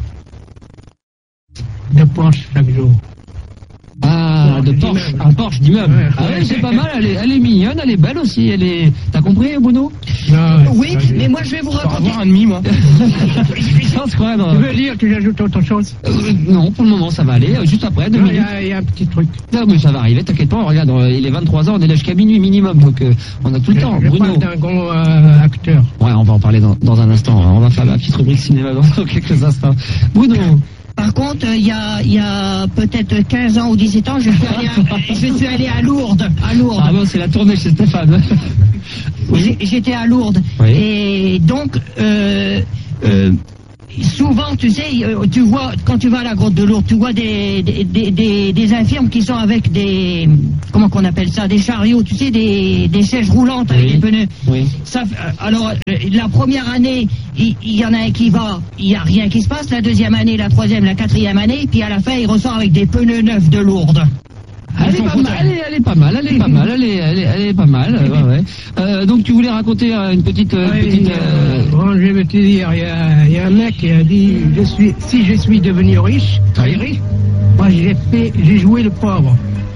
de Porsche chaque jour. Ah, Porsche de Porsche, d'immeuble. un Porsche d'immeuble. Ouais. Ah ouais, c'est pas mal, elle est, elle est mignonne, elle est belle aussi, elle est... T'as compris, Bruno? Non, Oui, c'est pas mais bien. moi, je vais vous raconter. un demi, moi. Je pense quand même... Tu euh, veux dire que j'ajoute autre chose? euh, non, pour le moment, ça va aller. euh, Juste après, deux Non, il y, minutes. a- il y a un petit truc. Non, mais ça va arriver, t'inquiète pas. Regarde, euh, il est vingt-trois heures, on est là jusqu'à minuit minimum, donc euh, on a tout le Je, temps. je Bruno. parle d'un grand euh, acteur. Ouais, on va en parler dans, dans un instant. hein. On va faire la petite rubrique cinéma dans, dans quelques instants. Bruno. Par contre, euh, il y a, il y a peut-être quinze ans ou dix-sept ans, je suis allé à, je suis allé à Lourdes. À Lourdes. Ah bon, c'est la tournée chez Stéphane. Oui. J'ai- J'étais à Lourdes. Oui. Et donc, euh, euh, souvent, tu sais, euh, tu vois, quand tu vas à la grotte de Lourdes, tu vois des, des, des, des, des infirmes qui sont avec des, comment qu'on appelle ça, des chariots, tu sais, des, des sièges roulantes avec Oui. des pneus. Oui. Ça, euh, alors, euh, la première année, il il y, en a un qui va, il n'y a rien qui se passe. La deuxième année, la troisième, la quatrième année, puis à la fin, il ressort avec des pneus neufs de Lourdes. Elle est, pas mal, elle, est, elle est pas mal, elle est pas mal, elle est, elle est, elle est pas mal. euh, ouais, ouais. Euh, donc tu voulais raconter euh, une petite, euh, Ouais, petite. euh, euh, bon, je vais te dire, il y a, il y a un mec qui a dit, je suis, si je suis devenu riche, très Oui. riche, moi j'ai fait, j'ai joué le pauvre.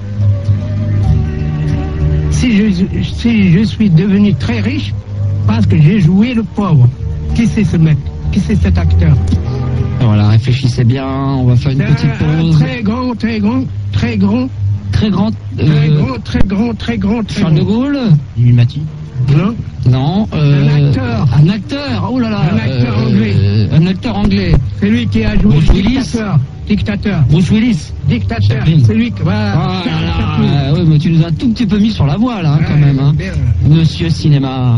Si je, si je suis devenu très riche, parce que j'ai joué le pauvre. Qui c'est ce mec? Qui c'est cet acteur? Voilà, réfléchissez bien. On va faire une C'est petite un, un pause. très grand, très grand, très grand, Très grand. très euh, grand, très grand, très grand, très Charles de grand. Gaulle. Illuminati. Non? Non. euh, Un acteur. Un acteur. Oh là là. Un acteur euh, anglais. euh, Un acteur anglais. C'est lui qui a joué Bruce le Willis. dictateur. Dictateur. Bruce Willis. Dictateur. Chaplin. C'est lui qui va. Ah là là. Ouais, mais tu nous as un tout petit peu mis sur la voie là, hein, quand même. Hein. Monsieur Cinéma.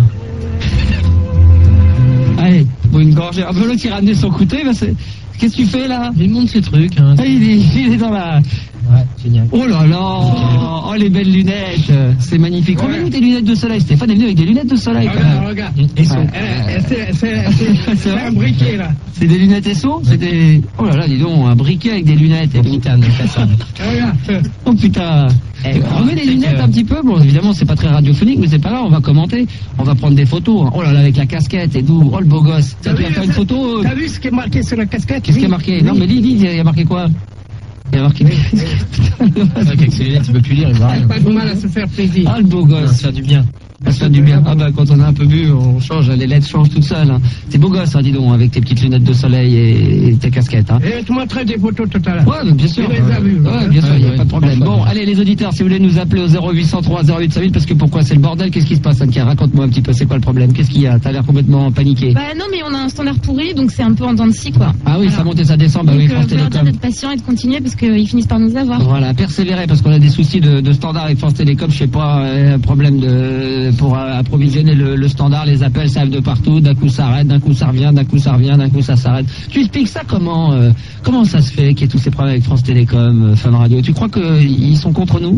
Allez, pour une gorgée. Un peu l'autre qui a ramené son couteau. Bah c'est... Qu'est-ce que tu fais là? Il montre ses trucs. Hein. Ah, il, est, il est dans la. Ouais, génial. Oh là là. Oh les belles lunettes. C'est magnifique. Ouais. Remets-nous tes lunettes de soleil. Stéphane est venu avec des lunettes de soleil. quand Regarde, même. regarde. Et son- Ouais. Eh, c'est- c'est- c'est- C'est un briquet là. C'est des lunettes S O? C'est des. Oh là là, dis donc, un briquet avec des lunettes et tout. Titane, Cassan. Regarde. Oh putain. Eh, Remets les c'est lunettes que- un petit peu. Bon, évidemment, c'est pas très radiophonique, mais c'est pas grave, on va commenter. On va prendre des photos. Oh là là, avec la casquette et tout. Oh le beau gosse. Tiens, tu vas faire une photo. euh, T'as vu ce qui est marqué sur la casquette? Qu'est-ce qui est marqué? Non, mais lis, lis, il y a marqué quoi? Il y a marqué. C'est vrai qu'avec ses lunettes, il peut plus lire, il voit rien. Pas de mal à se faire plaisir. Ah le beau Ça va gosse. se faire du bien. Ça se fait du bien. Ah bah quand on a un peu bu, on change, les lettres changent toutes seules. Hein. C'est beau gosse, hein, dis donc, avec tes petites lunettes de soleil et, et tes casquettes. Hein. Et tu montrais des photos tout à l'heure. Ouais, mais bien sûr. Tu les as vues. Ouais, bien sûr, il n'y a Ouais, pas de problème. ouais. Bon, allez les auditeurs, si vous voulez nous appeler au zéro huit cent trois zéro huit cinq mille, parce que pourquoi c'est le bordel? Qu'est-ce qui se passe, Anne-Claire? Raconte-moi un petit peu, c'est quoi le problème? Qu'est-ce qu'il y a? T'as l'air complètement paniqué. Bah non, mais on a un standard pourri, donc c'est un peu en dents de scie, quoi. Ah oui, ça monte et ça descend, bah donc oui, euh, France faut leur dire Télécom. d'être patient et de continuer parce qu'ils finissent par nous avoir. Voilà, persévérer parce qu'on a des soucis de, de standard avec France Télécom, je sais pas, euh, problème de pour euh, approvisionner le, le standard, les appels ça arrive de partout, d'un coup ça arrête, d'un coup ça revient, d'un coup ça revient, d'un coup ça s'arrête. Tu expliques ça comment euh, comment ça se fait qu'il y ait tous ces problèmes avec France Télécom, euh, Fun Radio? Tu crois qu'ils sont contre nous?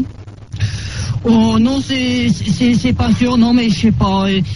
Oh non, c'est c'est c'est pas sûr, non, mais je sais pas. euh,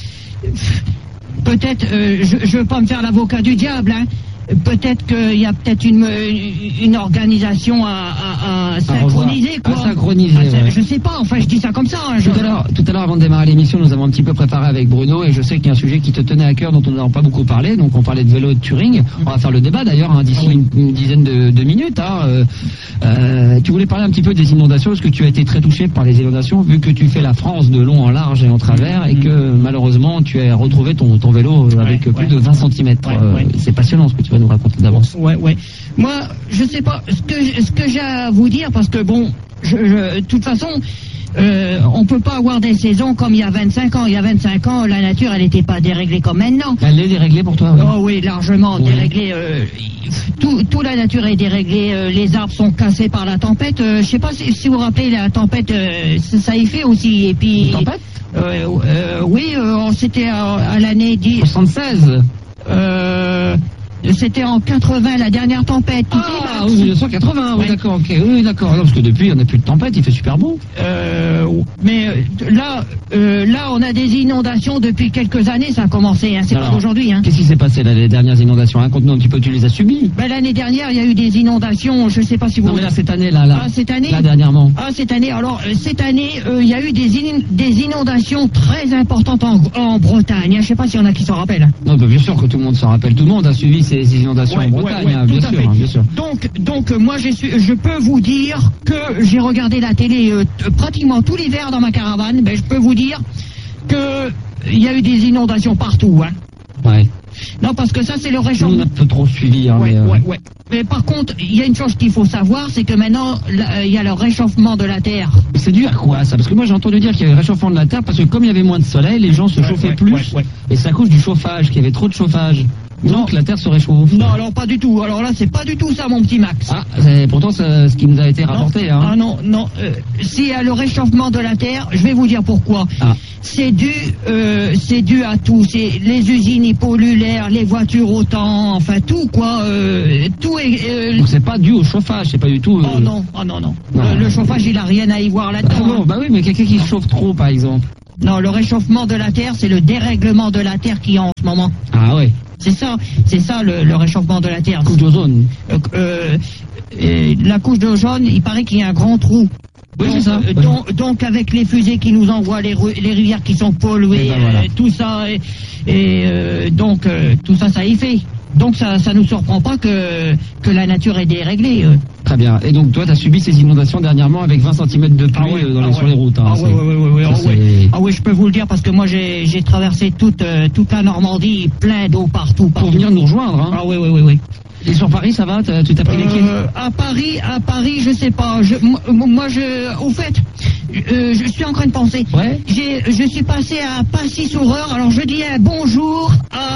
Peut-être, euh, je, je veux pas me faire l'avocat du diable, hein. Peut-être qu'il y a peut-être une, une organisation à, à, à synchroniser, revoir. quoi. À synchroniser, Ah, ça- ouais. Je sais pas, enfin je dis ça comme ça. Hein, je- Tout à l'heure, tout à l'heure, avant de démarrer l'émission, nous avons un petit peu préparé avec Bruno et je sais qu'il y a un sujet qui te tenait à cœur dont on n'a pas beaucoup parlé. Donc, on parlait de vélo et de touring. On va faire le débat d'ailleurs hein, d'ici une, une dizaine de, de minutes. Hein. Euh, euh, tu voulais parler un petit peu des inondations parce que tu as été très touché par les inondations vu que tu fais la France de long en large et en travers et que malheureusement tu as retrouvé ton, ton vélo avec Ouais, plus ouais. de vingt centimètres. Ouais, Euh, ouais. C'est passionnant ce que tu vas nous raconter d'avance. Ouais, ouais. Moi, je sais pas ce que ce que j'ai à vous dire parce que bon, je, je- de toute façon, euh, on peut pas avoir des saisons comme il y a vingt-cinq ans. Il y a vingt-cinq ans, la nature, elle n'était pas déréglée comme maintenant. Elle est déréglée pour toi oui. Oh oui, largement Oui. déréglée. euh, tout, tout la nature est déréglée. euh, les arbres sont cassés par la tempête. Euh, je sais pas si, si vous vous rappelez la tempête, euh, ça, ça y fait aussi. Et puis, Une tempête euh, euh, oui, euh, c'était à, à l'année dix. soixante-seize. Euh, c'était en quatre-vingts la dernière tempête. Tu sais, Ah Max oui, mille neuf cent quatre-vingts, oui, Ouais. d'accord, ok, oui, d'accord. Non, parce que depuis, il n'y en a plus de tempête, il fait super beau. Euh, mais euh, là, euh, là, on a des inondations depuis quelques années. Ça a commencé. Hein, c'est pas Alors, d'aujourd'hui. Hein. Qu'est-ce qui s'est passé là, les dernières inondations? Raconte-nous un petit peu, tu les as subies? Ben, l'année dernière, il y a eu des inondations. Je sais pas si vous. Non, mais là, cette année, là, là. Ah, cette année. Là, dernièrement. Ah, cette année. Alors, euh, cette année, euh, il y a eu des, in- des inondations très importantes en, en Bretagne. hein. Je sais pas s'il y en a qui s'en rappellent. Non, bah, bien sûr que tout le monde s'en rappelle. Tout le monde a suivi ces, ces inondations Ouais, en Bretagne, ouais, ouais, hein, tout bien à sûr, fait. hein, bien sûr. Donc, donc, euh, moi, j'ai su- je peux vous dire que j'ai regardé la télé euh, t- pratiquement tout l'hiver dans ma caravane. Ben, je peux vous dire que il y a eu des inondations partout. Hein. Ouais. Non, parce que ça, c'est le Nous, on a réchauffement. un peu trop suivi, hein, Ouais, mais, euh, ouais, ouais. Mais par contre, il y a une chose qu'il faut savoir, c'est que maintenant, là, euh, il y a le réchauffement de la Terre. c'est dû à quoi, ça? Parce que moi, j'ai entendu dire qu'il y avait réchauffement de la Terre, parce que comme il y avait moins de soleil, les gens se Ouais, chauffaient ouais, plus, ouais, ouais. et c'est à cause du chauffage, qu'il y avait trop de chauffage. Donc Non. la Terre se réchauffe. Non, alors pas du tout. Alors là, c'est pas du tout ça, mon petit Max. Ah, c'est pourtant c'est ce qui nous a été Non. rapporté. Ah Hein. non, non. Euh, S'il y a le réchauffement de la Terre, je vais vous dire pourquoi. Ah. C'est dû, euh, c'est dû à tout. C'est les usines, ils polluent l'air, les voitures autant, enfin tout quoi. Euh, tout est. euh, Donc c'est pas dû au chauffage, c'est pas du tout. euh, Oh non, oh non, non. Non. Le, le chauffage, il a rien à y voir Ah là-dedans. non, hein. bah oui, mais quelqu'un qui se chauffe trop, par exemple. Non, le réchauffement de la Terre, c'est le dérèglement de la Terre qui est en ce moment. Ah ouais, C'est ça, c'est ça le, le réchauffement de la Terre. couche d'ozone. Euh, euh, euh, la couche d'ozone, il paraît qu'il y a un grand trou. Oui, donc, c'est ça. euh, donc, donc, avec les fusées qui nous envoient, les, ru- les rivières qui sont polluées, Eh ben, voilà. euh, tout ça, et, et, euh, donc euh, tout ça, ça y fait. Donc ça, ça nous surprend pas que que la nature est déréglée. euh. Très bien. Et donc toi, tu as subi ces inondations dernièrement avec vingt centimètres de pluie Ah ouais, euh, dans ah les, sur ouais. les routes. Hein, Ah c'est- ouais, ouais, ouais, ouais, ouais, ça, ah c'est- ouais. Ah oui, je peux vous le dire parce que moi j'ai j'ai traversé toute euh, toute la Normandie, plein d'eau partout, partout. Pour venir nous rejoindre. Hein. Ah oui, oui, oui, oui. Et sur Paris, ça va T'as- Tu t'as pris les pieds Euh, à Paris, à Paris, je sais pas. Je, moi, moi, je, au fait, euh, je suis en train de penser. Ouais. J'ai, je suis passé à Passy-sur-Eure. Alors je dis un bonjour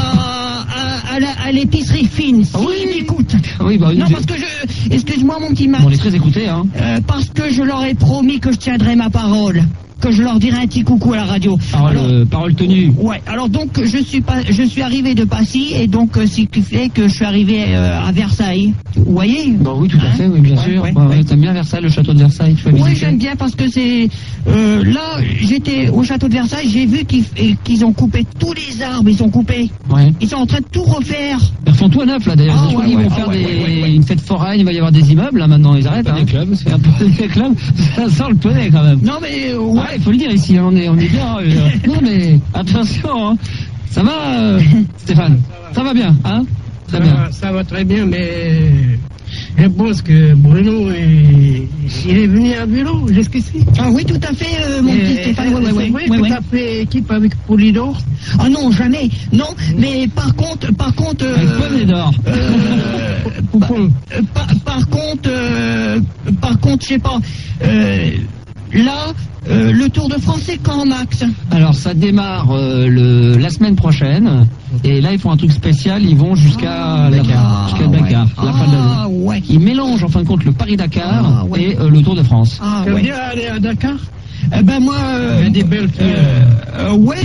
à, à, à, la- à l'épicerie fine. Si Oui. ils m'écoutent. Oui, bah oui. Non, j'ai- parce que je, excuse-moi mon petit Max. On est très écoutés, hein. Euh, parce que je leur ai promis que je tiendrais ma parole, que je leur dirai un petit coucou à la radio. Parole, Alors, euh, parole tenue. ouais. Alors donc je suis pas, je suis arrivé de Passy et donc euh, ce qui fait que je suis arrivé euh, à Versailles. Vous voyez? Bah oui, tout à Hein fait, oui, bien Ouais, sûr. ouais, Ouais, ouais, ouais. T'aimes bien Versailles, le château de Versailles, tu vas Oui, visiter j'aime bien parce que c'est euh, là j'étais au château de Versailles, j'ai vu qu'ils qu'ils ont coupé tous les arbres, ils sont coupés, Ouais. ils sont en train de tout refaire. Ils refont tout à neuf, là, d'ailleurs. Ah, je crois ouais, qu'ils ouais, vont ah, faire ouais, des, ouais, ouais, ouais. une fête foraine, il va y avoir des immeubles, là, maintenant, ils arrêtent. Poney Hein. Club, C'est un peu des clubs, ça sent le poney, quand même. Non mais euh, ouais. Ouais, il faut le dire ici, hein, on est, on est bien. euh, non, mais attention, hein. Ça va, euh, Stéphane? Ça va bien, hein? Très Ça bien. va, ça va très bien, mais je pense que Bruno, est- il est venu à vélo jusqu'ici. Ah oui, tout à fait, euh, mon petit Et- Stéphane. et- Ouais, ouais, c'est ouais, vrai ouais, que ouais. t'as fait équipe avec Polydor. Ah non, jamais. Non, mais par contre, par contre. euh, Avec poney d'or. euh, Poupon. Euh, par, par contre, euh, par contre, je sais pas. euh, là, euh, le Tour de France, c'est quand, Max? Alors, ça démarre euh, le, la semaine prochaine. Et là, ils font un truc spécial. Ils vont jusqu'à Dakar. Jusqu'à Dakar, ouais. la fin de l'année. Ah ouais. Ils mélangent en fin de compte le Paris-Dakar Ah, ouais. et euh, le Tour de France. Ah T'aimes ouais. bien aller à Dakar? Eh ben moi, euh, Il y a des belles filles. euh, euh, ouais,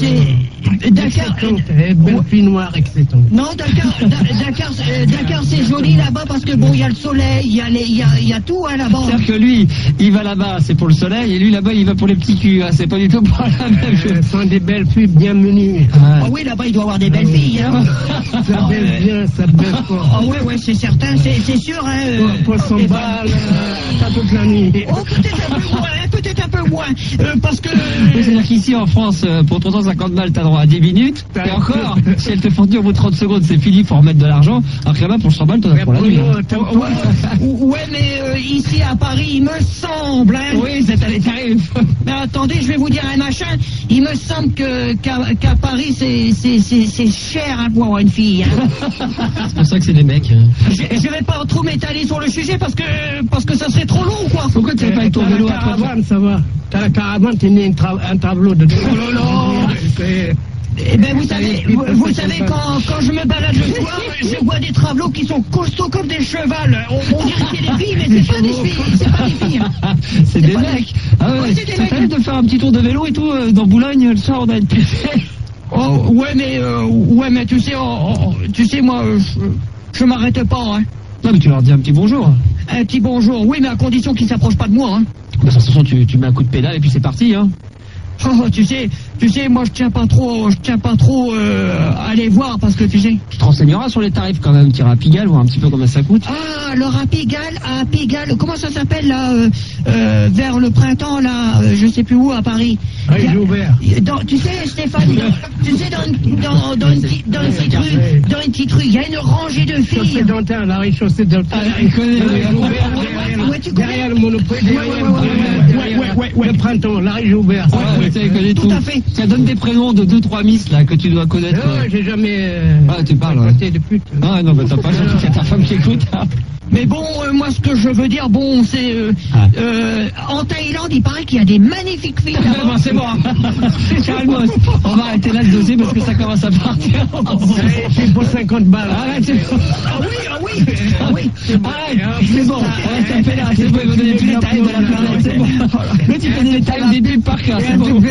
c'est Dakar. Excitantes, eh, belles filles noires, excitantes. Non, Dakar, Da- Dakar, c'est- Dakar, c'est joli là-bas parce que bon, il y a le soleil, il y a les, il y a, il y a tout hein, là-bas. C'est-à-dire que lui, il va là-bas, c'est pour le soleil, et lui là-bas, il va pour les petits culs. Hein. C'est pas du tout pour la même chose. Ce sont des belles filles bien menues. Ah oui, là-bas, il doit y avoir des belles filles. Hein. Ça Ah, baisse euh, bien, ça baisse fort. Ah ouais, ouais, c'est certain, c'est c'est sûr. Hein, euh, Pour son et- bal, euh, pas toute la nuit. Oh, peut-être un peu moins, hein, peut-être un peu moins, euh, parce que... Oui, c'est-à-dire qu'ici en France, euh, pour trois cent cinquante balles, t'as droit à dix minutes. Et encore, si elle te fondue au bout de trente secondes, c'est fini, faut remettre de l'argent. Alors que là-bas, pour cent balles, t'en as pour la nuit. Bruno, Hein. t'aimes Ouais, pas? ouais, mais euh, ici à Paris, il me semble, hein. Oui, cette année t'arrives. Mais attendez, je vais vous dire un machin. Il me semble que qu'à qu'à Paris, c'est c'est c'est c'est cher hein, pour avoir une fille. Hein. C'est pour ça que c'est des mecs. hein. je, je vais pas trop m'étaler sur le sujet parce que parce que ça serait trop long, quoi. Pourquoi tu fais pas avec ton T'as la vélo à trois caravane, ça va. T'as la caravane, t'es né un, tra- un tableau de... Oh là là. C'est- Eh ben vous savez, vous, vous savez quand quand je me balade le soir, je vois des travelots qui sont costauds comme des chevals. On, on dirait que c'est des filles, mais c'est pas des filles, c'est pas des filles. hein. C'est des pas mecs. Ah ouais, Ouais, c'est des ça mecs. t'arrive de faire un petit tour de vélo et tout euh, dans Boulogne le soir, on a une pété. Oh ouais, mais euh, ouais, mais tu sais, oh, oh, tu sais moi, euh, je, je m'arrête pas. Hein. Non, mais tu leur dis un petit bonjour. Un petit bonjour, oui, mais à condition qu'ils s'approchent pas de moi. Hein. De toute façon, tu, tu mets un coup de pédale et puis c'est parti. Hein. Oh, tu sais, tu sais, moi je tiens pas trop, je tiens pas trop euh, à les voir parce que tu sais. Tu te renseigneras sur les tarifs quand même, tu iras à Pigalle, voir un petit peu combien ça coûte. Ah, alors à Pigalle, à Pigalle, comment ça s'appelle là, euh, euh, vers le printemps là, euh, je sais plus où à Paris. Ah, Il y a- il est ouvert. Dans, tu sais, Stéphane, dans, tu sais, dans, une- dans, dans, une, petite- dans une petite rue, dans une petite rue, il y a une rangée de filles. Chaussée d'Antin, la rue-chaussée d'Antin. Ah, il connaît, Il est ouais, ouvert ouais, derrière- ouais, tu connais. derrière le monopole, Ouais, derrière ouais, ouais, ouais, ouais, ouais, ouais. le printemps, la rue ouverte. Ah, ouais, tu sais, il connaît Tout tout. à fait. Ça donne des prénoms de deux trois miss là que tu dois connaître. Ouais, j'ai jamais. Euh, ah, tu parles, ouais. De pute. Ah, non, bah t'as pas, il y a ta femme qui écoute. Hein. Mais bon, euh, moi, ce que je veux dire, bon, c'est. Euh, ah. euh, en Thaïlande, il paraît qu'il y a des magnifiques filles. bon, c'est bon. Calme, on va arrêter là le dossier parce que ça commence à partir. C'est pour cinquante balles. Arrête, c'est bon. Ah oui, ah oui, ah oui. Arrête, c'est bon. Arrête, ça fait là, c'est bon, il va donner tous les tailles de la planète, c'est bon. Là, tu connais les tailles des billes par cœur, c'est bon.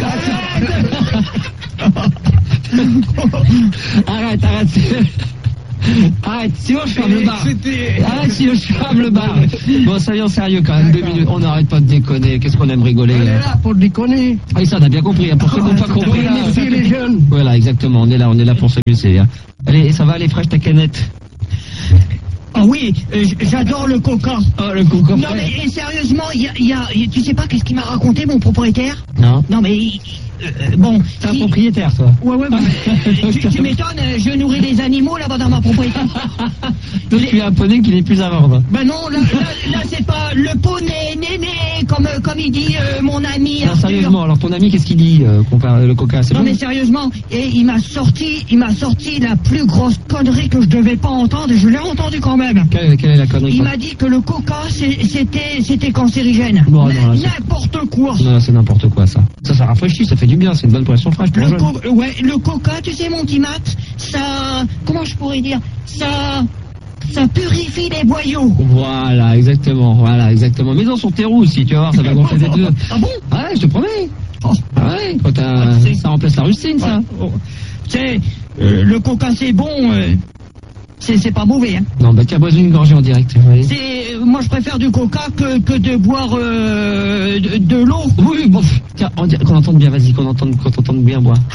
Arrête, arrête. Arrête, sinon je ferme le bar. Arrête, sinon je ferme le bar. Bon, soyons sérieux quand même, deux minutes. On n'arrête pas de déconner. Qu'est-ce qu'on aime rigoler. On est là pour déconner. Ah oui, ça, on a bien compris. Pour ceux qui n'ont pas compris. Merci les jeunes. Voilà, exactement. On est là, on est là pour s'amuser. Hein. Allez, ça va, les fraîches, ta canette? Ah oui, euh, j'adore le coca. Oh, le coca. Non, mais et sérieusement, il y a, y a, tu sais pas qu'est-ce qu'il m'a raconté, mon propriétaire? Non. Non, mais... Euh, bon, c'est un il... propriétaire, toi. Ouais, ouais, mais, tu, tu m'étonnes, je nourris des animaux là-bas dans ma propriété. Donc tu es un poney qui n'est plus à vendre. Ben non, là, là, là c'est pas le poney néné, comme, comme il dit euh, mon ami. Non, sérieusement, alors ton ami, qu'est-ce qu'il dit, euh, comparé le coca, c'est Non, bon? mais sérieusement, et il m'a sorti, il m'a sorti la plus grosse connerie que je devais pas entendre, et je l'ai entendu quand même. Quelle, quelle est la connerie? Il m'a dit que le coca, c'était, c'était cancérigène. Bon, n'importe quoi. Non, c'est n'importe quoi, ça. Ça, ça rafraîchit, ça fait du bien, c'est une bonne poisson fraîche pour le co- ouais, le coca, tu sais, mon petit Max, ça, comment je pourrais dire, ça, ça purifie les boyaux. Voilà, exactement, voilà, exactement. Mais dans son terreau aussi, tu vas voir, ça va gonfler des deux. Ah bon? Ouais, je te promets. Oh. Ah ouais, quand t'as, ah, ça remplace la rustine, ça. Oh. Tu sais, euh, le coca, c'est bon, euh, c'est, c'est pas mauvais, hein. Non, bah tiens, bois une gorgée en direct. Ouais. C'est, moi, je préfère du coca que, que de boire euh, de, de l'eau. Oui, bon, tiens, on dit, qu'on entende bien, vas-y, qu'on entende, qu'on entende bien boire.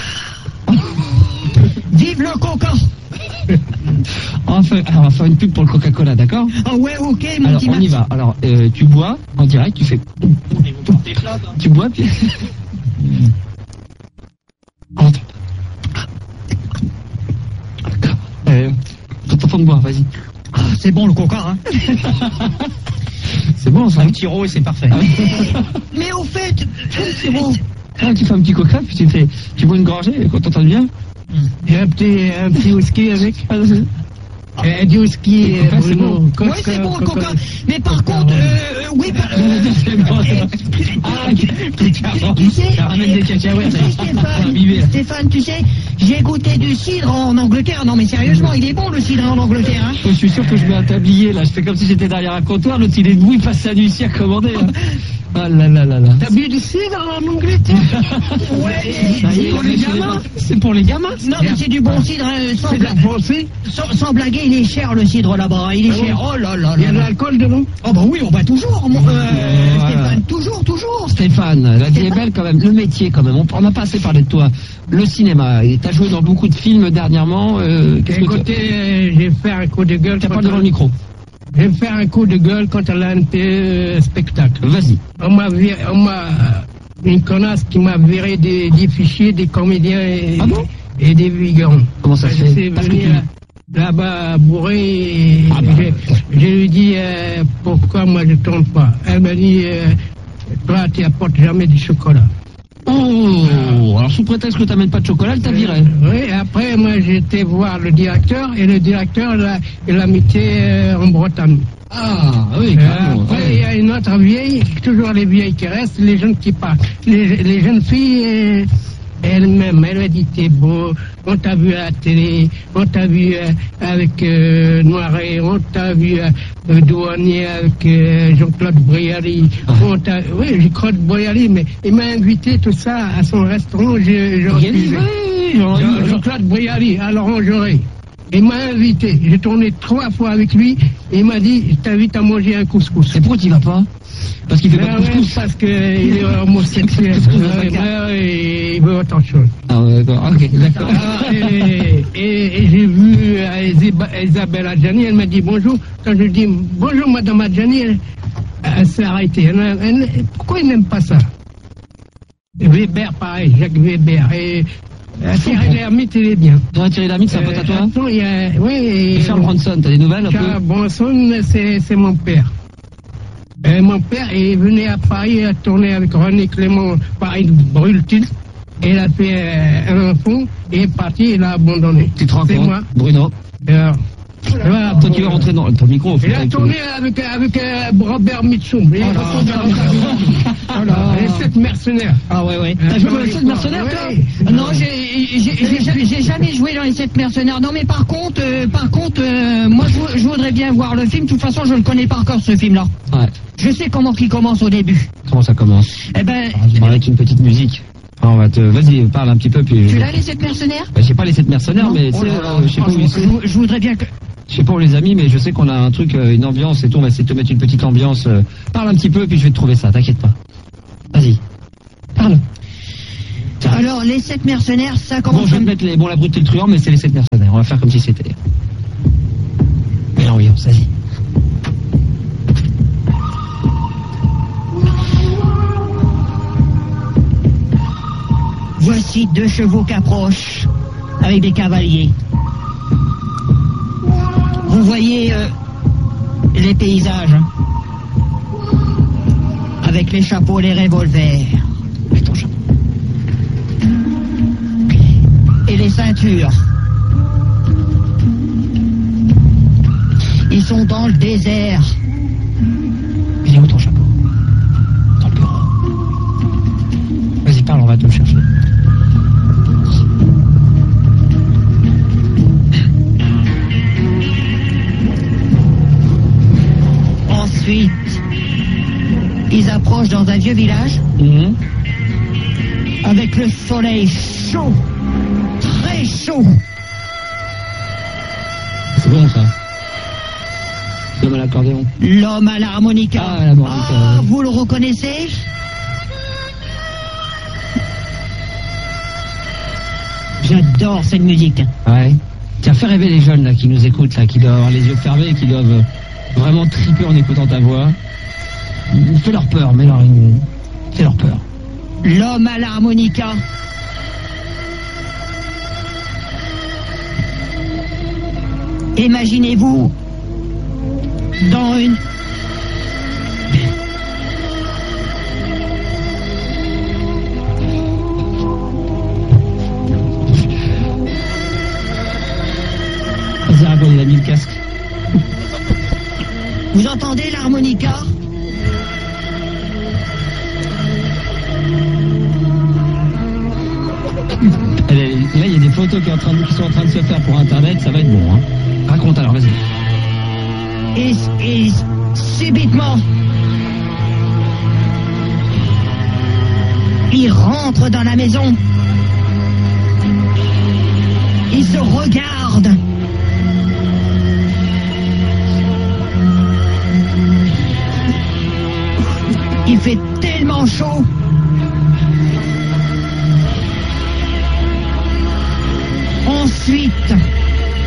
Vive le coca. on, va faire, alors, on va faire une pub pour le Coca-Cola, d'accord? Ah ouais, ok, mon alors, petit on Max. y va. Alors, euh, tu bois en direct, tu fais... tu bois, puis... Entre. Euh, t'entends de boire, vas-y. Ah, c'est bon le coca, hein. C'est bon, ça. Un petit rot et c'est parfait. Mais, mais au fait, c'est bon. Ah, tu fais un petit coca, puis tu fais, tu bois une gorgée, quand t'entends bien. Il y a un petit, un petit whisky avec. Euh, du whisky, euh, c'est bon. Oui, c'est bon le coca. Mais par contre, euh, oui, par contre. C'est bon. Ah, tu sais, des cacahuètes. Stéphane, Stéphane, tu sais, j'ai goûté du cidre en Angleterre. Non, mais sérieusement, il est bon le cidre en Angleterre. Hein. Je suis sûr que je mets un tablier là. Je fais comme si j'étais derrière un comptoir. L'autre, il est debout, il passe sa nuit ici à commander. Hein. Ah là là là là. T'as bu du cidre en Angleterre? Ouais, c'est pour les gamins. C'est pour les gamins. Non, mais c'est du bon cidre. Hein, sans, bla... sans, sans blaguer, il est cher le cidre là-bas. Il est ah cher. Oh là là là. Il y a de l'alcool dedans? Oh bah oui, on va toujours. Mon, euh, voilà. Stéphane, toujours, toujours. Stéphane, la vie est belle quand même. Le métier quand même. On n'a pas assez parlé de toi. Le cinéma. T'as joué dans beaucoup de films dernièrement. Euh, Écoutez, tu... euh, j'ai fait un coup de gueule. T'as pas devant le micro. Je vais faire un coup de gueule contre l'A N P euh, spectacle. Vas-y. On m'a, on m'a une connasse qui m'a viré des, des fichiers des comédiens et, ah bon et des vignerons. Comment ça se fait? C'est venu tu... là-bas bourré et ah bah. je, je lui dis euh, pourquoi moi je tourne pas. Elle m'a dit euh, toi tu apportes jamais du chocolat. Oh, alors sous prétexte que tu n'amènes pas de chocolat, elle t'a viré. Euh, oui, après moi j'ai été voir le directeur et le directeur là, il l'a mis euh, en Bretagne. Ah oui, carrément. Après il ouais. y a une autre vieille, toujours les vieilles qui restent, les jeunes qui partent. Les, les jeunes filles euh, elles-mêmes, elle m'a dit t'es beau, on t'a vu à la télé, on t'a vu euh, avec euh, Noiret, on t'a vu euh, douanier avec euh, Jean-Claude Brialy. On t'a, oui, Jean-Claude Brialy, mais il m'a invité tout ça à son restaurant. J'ai, j'ai refusé. Jean, Jean-Claude Brialy à l'Orangerie. Il m'a invité. J'ai tourné trois fois avec lui et il m'a dit je t'invite à manger un couscous. Et pourquoi tu vas pas? Parce qu'il fait pas de couscous. Ouais, parce qu'il est homosexuel. Et il veut autre chose. Ah ouais, d'accord. Ok, d'accord. Ah, et, et, et j'ai vu Isabelle Adjani, elle m'a dit bonjour. Quand je dis bonjour madame Adjani, elle, elle s'est arrêtée. Elle, elle, pourquoi il n'aime pas ça? Weber, pareil, Jacques Weber. Et Thierry Lhermitte, il est bien. Ouais, Thierry Lhermitte, c'est un pote à toi? Attends, il y a, oui. Et Charles Bronson, t'as des nouvelles un peu? Charles Bronson, c'est, c'est mon père. Euh, mon père est venu à Paris à tourner avec René Clément, Paris Brûle-t-il. elle a fait euh, un enfant, et est partie, elle a abandonné. Tu te rends C'est compte, moi. Bruno? Alors, voilà, Toi qui veux rentrer dans ton micro, faut elle a que- tourné avec, avec euh, Robert Mitchum. Et les sept mercenaires. Ah ouais, ouais. Euh, T'as joué dans dans les sept les mercenaires, toi? ouais. Non, j'ai j'ai- j'ai jamais- j'ai jamais joué dans les sept mercenaires. Non, mais par contre, euh, par contre, euh, moi, je, je voudrais bien voir le film. De toute façon, je ne connais pas encore ce film-là. Ouais. Je sais comment il commence au début. Comment ça commence? Eh ben, Avec une petite musique. Ah, on va te... Vas-y, parle un petit peu, puis... tu l'as, les sept mercenaires? Bah, j'ai pas les sept mercenaires, Non. mais tu Oh sais, là là, euh, je sais pas où je, ils sont. je- je voudrais bien que... Je sais pas où les amis, mais je sais qu'on a un truc, euh, une ambiance et tout. On va essayer de te mettre une petite ambiance. euh, Parle un petit peu, puis je vais te trouver ça. T'inquiète pas. Vas-y. Parle. Tiens. Alors, les sept mercenaires, ça Bon, commence je vais comme... te mettre les... Bon, la brute et le truand, mais c'est les sept mercenaires. On va faire comme si c'était... Mais l'ambiance, vas-y. Voici deux chevaux qui approchent avec des cavaliers. Vous voyez euh, les paysages hein, avec les chapeaux, les revolvers. Mets ton chapeau. Et les ceintures. Ils sont dans le désert. Il est où ton chapeau? Dans le bureau. Vas-y, parle, on va te le chercher. Ensuite, ils approchent dans un vieux village Mhm. avec le soleil chaud, très chaud. C'est bon, ça. L'homme à l'accordéon. L'homme à l'harmonica. Ah, l'harmonica, Ah, oui. vous le reconnaissez? J'adore cette musique. Ouais. Tiens, fais rêver les jeunes là qui nous écoutent, là, qui doivent avoir les yeux fermés, qui doivent euh, vraiment triper en écoutant ta voix. Fais leur peur, mais leur une... Fais leur peur. L'homme à l'harmonica. Imaginez-vous dans une... Vas-y, raconte, il a mis le casque. Vous entendez l'harmonica? Elle est- Là, il y a des photos qui, est en train de- qui sont en train de se faire pour Internet, ça va être bon, hein. Raconte alors, vas-y. Et, et subitement, il rentre dans la maison. Il se regarde. Il fait tellement chaud. Ensuite,